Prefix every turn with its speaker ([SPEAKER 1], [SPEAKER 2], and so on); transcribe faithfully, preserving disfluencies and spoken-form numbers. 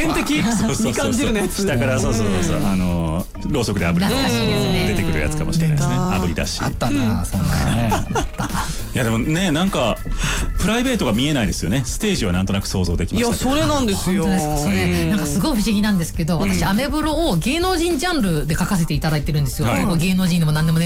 [SPEAKER 1] 典的に感じるのやつ。
[SPEAKER 2] 下からそうそうそうあのろうそくで炙り出てくるやつかもしれないですね。炙り出し。
[SPEAKER 3] あったなそんなね。
[SPEAKER 2] いやでもねなんかプライベートが見えないですよね。ステージはなんとなく想像できま
[SPEAKER 1] い
[SPEAKER 2] したけど。
[SPEAKER 1] やそれなんですよ。
[SPEAKER 4] それなんかすごい不思議なんですけど、私アメブロを芸能人ジャンルで書かせていただいてるんですよ。芸能人でも何でもね